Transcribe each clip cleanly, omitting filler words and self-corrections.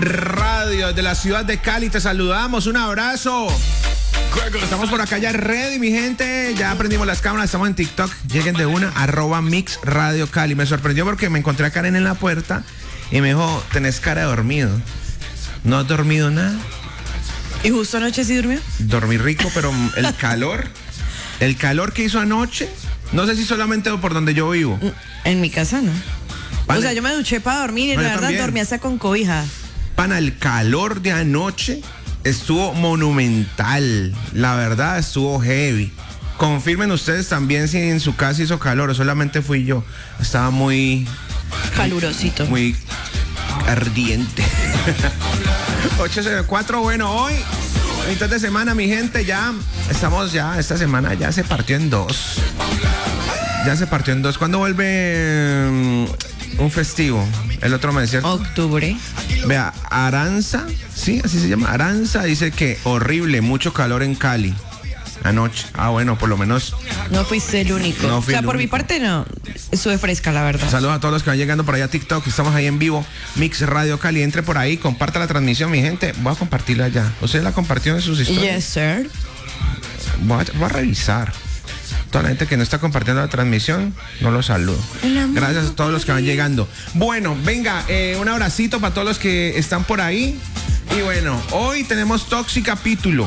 Radio de la ciudad de Cali. Te saludamos, un abrazo. Estamos por acá ya ready, mi gente. Ya aprendimos las cámaras, estamos en TikTok. Lleguen de una, @Mix Radio Cali. Me sorprendió porque me encontré a Karen en la puerta y me dijo, tenés cara de dormido. ¿No has dormido nada? ¿Y justo anoche sí durmió? Dormí rico, pero el calor que hizo anoche, no sé si solamente por donde yo vivo. En mi casa no. Pana, o sea, yo me duché para dormir y no, la yo verdad también. dormí hasta con cobija. Pana, el calor de anoche estuvo monumental. La verdad, estuvo heavy. Confirmen ustedes también si en su casa hizo calor o solamente fui yo. Estaba muy Calurosito. muy ardiente. 804, bueno, hoy, mitad de semana, mi gente, esta semana ya se partió en dos. Ya se partió en dos. ¿Cuándo vuelve un festivo? El otro mes, ¿cierto? Octubre. Vea, Aranza, sí, así se llama. Aranza dice que horrible, mucho calor en Cali. Anoche. Ah, bueno, por lo menos. No fuiste el único. No o fui sea, el por mi único. parte no. Estuve fresca, la verdad. Saludos a todos los que van llegando por allá a TikTok. Estamos ahí en vivo. Mix Radio Cali. Entre por ahí, comparta la transmisión, mi gente. Voy a compartirla ya. ¿Usted la compartió en sus historias? Yes, sir. Voy a revisar. Toda la gente que no está compartiendo la transmisión, no los saludo. Gracias a todos los que van llegando. Bueno, venga, un abracito para todos los que están por ahí. Y bueno, hoy tenemos Toxicapítulo.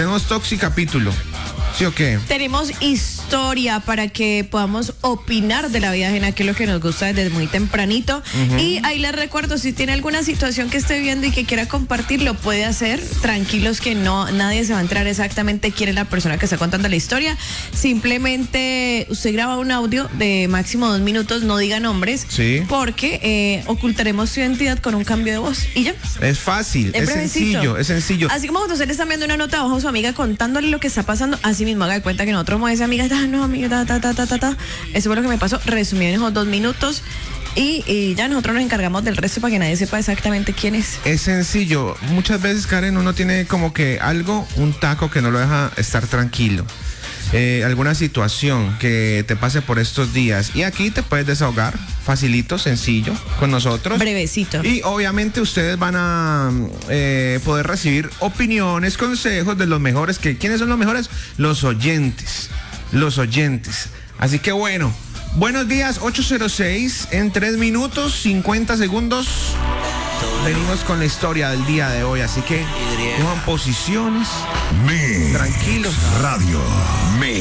¿Sí o qué? Tenemos historia para que podamos opinar de la vida ajena, que es lo que nos gusta desde muy tempranito. Y ahí les recuerdo, si tiene alguna situación que esté viendo y que quiera compartir, lo puede hacer. Tranquilos que nadie se va a enterar exactamente quién es la persona que está contando la historia. Simplemente usted graba un audio de máximo 2 minutos, no diga nombres, Sí. porque ocultaremos su identidad con un cambio de voz. Y ya. Es fácil, es brevecito. sencillo. Así como cuando usted le está enviando una nota abajo a su amiga contándole lo que está pasando, así mismo haga de cuenta que nosotros como esa amiga, no amiga, Eso fue lo que me pasó, resumí en esos 2 minutos y ya nosotros nos encargamos del resto para que nadie sepa exactamente quién es. Es sencillo. Muchas veces, Karen, uno tiene como que un taco que no lo deja estar tranquilo. Alguna situación que te pase por estos días y aquí te puedes desahogar facilito, sencillo con nosotros, Brevecito. y obviamente ustedes van a poder recibir opiniones, consejos de los mejores. ¿Quiénes son los mejores? Los oyentes. Así que bueno, buenos días. 806 en 3 minutos 50 segundos venimos con la historia del día de hoy, así que cojan posiciones, Mix tranquilos. Radio. Mix.